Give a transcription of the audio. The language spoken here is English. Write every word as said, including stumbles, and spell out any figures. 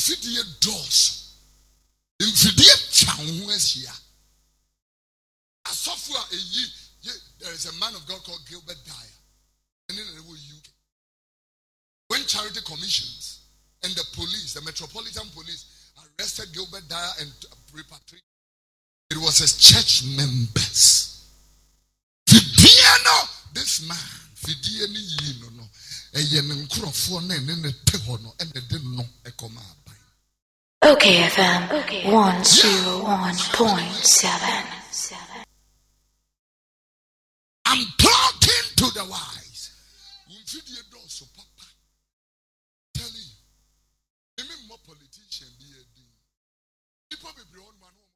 Infidie doors. Infidie changwesia. Asofua eyi. There is a man of God called Gilbert Dyer. And in the U K. When charity commissions and the police, the Metropolitan Police, arrested Gilbert Dyer and repatriated, it was his church members. Fidiano, this man, Fidiani Yino, no, a Yenencrophone and then a Tehono, and they didn't know a command. Okay, F M, one zero one point seven. I'm talking to the wise. So, Papa, telling you, even more politician be a dean. People be beyond one.